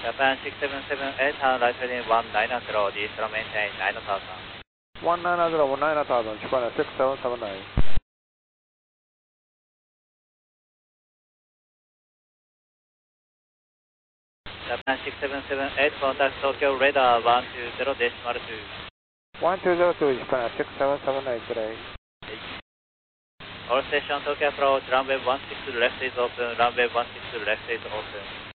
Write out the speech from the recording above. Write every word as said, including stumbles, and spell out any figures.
Japan six seven seven eight, turn right heading one nine zero, destroy maintain nine thousand. one nine zero, one nine thousand, Japan six seven seven nine. Japan six seven seven eight, contact Tokyo radar one two zero decimal two. one two zero two, Japan six seven seven nine today. All station Tokyo approach, runway one six left is open, runway one six left is open.